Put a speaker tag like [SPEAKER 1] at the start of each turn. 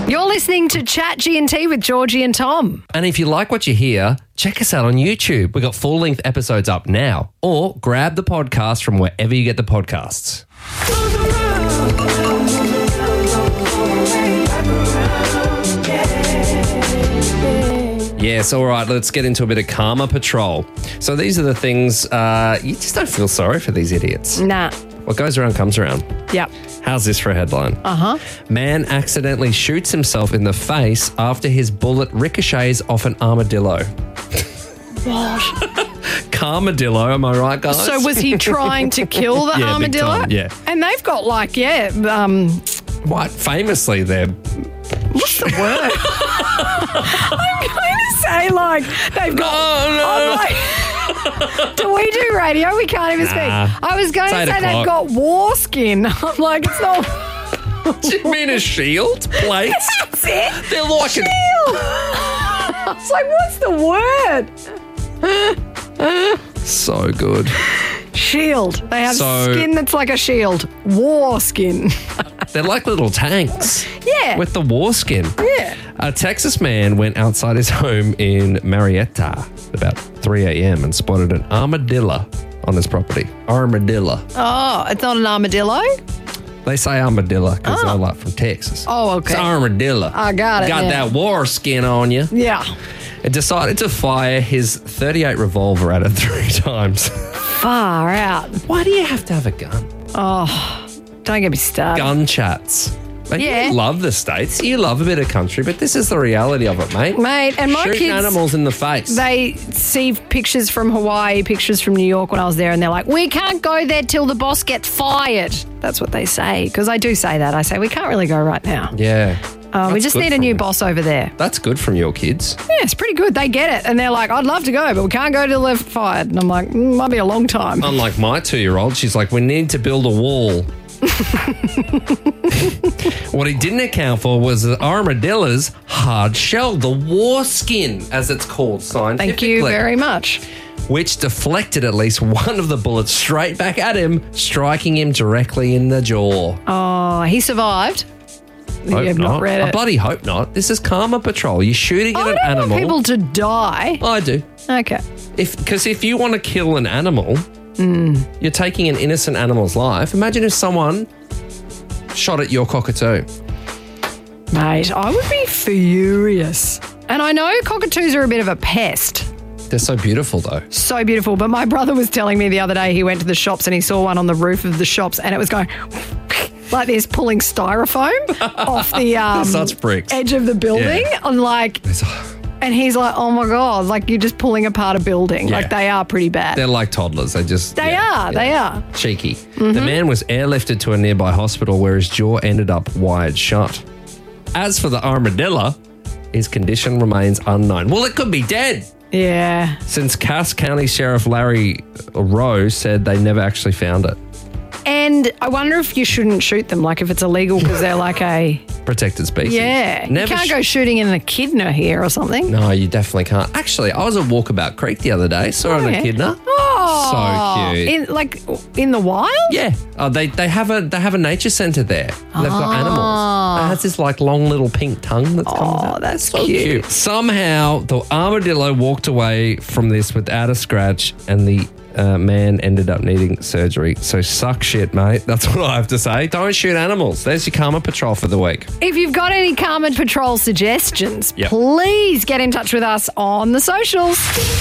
[SPEAKER 1] You're listening to Chat G&T with Georgie and Tom.
[SPEAKER 2] And if you like what you hear, check us out on YouTube. We've got full-length episodes up now. Or grab the podcast from wherever you get the podcasts. Yes, all right, let's get into a bit of Karma Patrol. So these are the things, you just don't feel sorry for these idiots.
[SPEAKER 1] Nah.
[SPEAKER 2] What goes around comes around.
[SPEAKER 1] Yep.
[SPEAKER 2] How's this for a headline?
[SPEAKER 1] Uh-huh.
[SPEAKER 2] Man accidentally shoots himself in the face after his bullet ricochets off an armadillo.
[SPEAKER 1] What?
[SPEAKER 2] Carmadillo, am I right, guys?
[SPEAKER 1] So was he trying to kill the
[SPEAKER 2] Yeah, big
[SPEAKER 1] armadillo?
[SPEAKER 2] time, yeah.
[SPEAKER 1] And they've got
[SPEAKER 2] What? Famously, they're...
[SPEAKER 1] what's the word? I'm going to say they've got...
[SPEAKER 2] No.
[SPEAKER 1] I'm like, do we do radio? We can't even speak. I was going to
[SPEAKER 2] It's
[SPEAKER 1] say
[SPEAKER 2] 8
[SPEAKER 1] they've got war skin. I'm like, it's not...
[SPEAKER 2] Do you mean a shield? Plates?
[SPEAKER 1] That's it.
[SPEAKER 2] They're like
[SPEAKER 1] Shield. I was like, what's the word?
[SPEAKER 2] So good.
[SPEAKER 1] Shield. They have skin that's like a shield. War skin.
[SPEAKER 2] They're like little tanks.
[SPEAKER 1] Yeah.
[SPEAKER 2] With the war skin.
[SPEAKER 1] Yeah.
[SPEAKER 2] A Texas man went outside his home in Marietta about 3 a.m. and spotted an armadillo on his property. Armadillo.
[SPEAKER 1] Oh, it's not an armadillo?
[SPEAKER 2] They say armadillo because they're like from Texas.
[SPEAKER 1] Oh, okay.
[SPEAKER 2] It's armadillo.
[SPEAKER 1] I got it.
[SPEAKER 2] Got
[SPEAKER 1] now.
[SPEAKER 2] that war skin on you.
[SPEAKER 1] Yeah.
[SPEAKER 2] It decided to fire his .38 revolver at it 3 times.
[SPEAKER 1] Far out.
[SPEAKER 2] Why do you have to have a gun?
[SPEAKER 1] Oh, don't get me started.
[SPEAKER 2] Gun chats. Like,
[SPEAKER 1] Yeah.
[SPEAKER 2] You love the States. You love a bit of country, but this is the reality of it, mate.
[SPEAKER 1] Mate, and my
[SPEAKER 2] Shooting
[SPEAKER 1] kids,
[SPEAKER 2] animals in the face.
[SPEAKER 1] they see pictures from Hawaii, pictures from New York when I was there, and they're like, we can't go there till the boss gets fired. That's what they say, because I do say that. I say, we can't really go right now.
[SPEAKER 2] Yeah.
[SPEAKER 1] We
[SPEAKER 2] That's
[SPEAKER 1] just
[SPEAKER 2] good
[SPEAKER 1] need a
[SPEAKER 2] from
[SPEAKER 1] new
[SPEAKER 2] you.
[SPEAKER 1] boss over there.
[SPEAKER 2] That's good from your kids.
[SPEAKER 1] Yeah, it's pretty good. They get it. And they're like, I'd love to go, but we can't go till they're fired. And I'm like, might be a long time.
[SPEAKER 2] Unlike my 2-year-old, she's like, we need to build a wall. What he didn't account for was the armadillo's hard shell, the war skin, as it's called scientifically.
[SPEAKER 1] Thank you very much.
[SPEAKER 2] Which deflected at least one of the bullets straight back at him, striking him directly in the jaw.
[SPEAKER 1] Oh, he survived.
[SPEAKER 2] Hope
[SPEAKER 1] You've not read
[SPEAKER 2] I
[SPEAKER 1] it.
[SPEAKER 2] bloody hope not. This is Karma Patrol. You're shooting at
[SPEAKER 1] I
[SPEAKER 2] an
[SPEAKER 1] don't
[SPEAKER 2] animal.
[SPEAKER 1] want people to die.
[SPEAKER 2] I do.
[SPEAKER 1] Okay.
[SPEAKER 2] Because if you want to kill an animal, you're taking an innocent animal's life. Imagine if someone shot at your cockatoo.
[SPEAKER 1] Mate, I would be furious. And I know cockatoos are a bit of a pest.
[SPEAKER 2] They're so beautiful, though.
[SPEAKER 1] So beautiful. But my brother was telling me the other day he went to the shops and he saw one on the roof of the shops and it was going like this, pulling styrofoam off the
[SPEAKER 2] Such bricks.
[SPEAKER 1] edge of the building.
[SPEAKER 2] Yeah.
[SPEAKER 1] I'm like, and he's like, oh my God, like you're just pulling apart a building.
[SPEAKER 2] Yeah.
[SPEAKER 1] Like they are pretty bad.
[SPEAKER 2] They're like toddlers. They
[SPEAKER 1] are.
[SPEAKER 2] Cheeky. The man was airlifted to a nearby hospital where his jaw ended up wired shut. As for the armadillo, his condition remains unknown. Well, it could be dead.
[SPEAKER 1] Yeah.
[SPEAKER 2] Since Cass County Sheriff Larry Rowe said they never actually found it.
[SPEAKER 1] And I wonder if you shouldn't shoot them, like if it's illegal because they're like a...
[SPEAKER 2] Protected species.
[SPEAKER 1] Yeah.
[SPEAKER 2] Never
[SPEAKER 1] you can't go shooting in an echidna here or something.
[SPEAKER 2] No, you definitely can't. Actually, I was at Walkabout Creek the other day. Saw an echidna.
[SPEAKER 1] Oh.
[SPEAKER 2] So cute.
[SPEAKER 1] In the wild?
[SPEAKER 2] Yeah. Oh, they have a nature centre there. They've got animals. It has this like long little pink tongue that's coming out.
[SPEAKER 1] Oh, that's
[SPEAKER 2] So
[SPEAKER 1] cute.
[SPEAKER 2] Somehow the armadillo walked away from this without a scratch, and the man ended up needing surgery. So suck shit, mate. That's what I have to say. Don't shoot animals. There's your Karma Patrol for the week.
[SPEAKER 1] If you've got any Karma Patrol suggestions,
[SPEAKER 2] Yep.
[SPEAKER 1] please get in touch with us on the socials.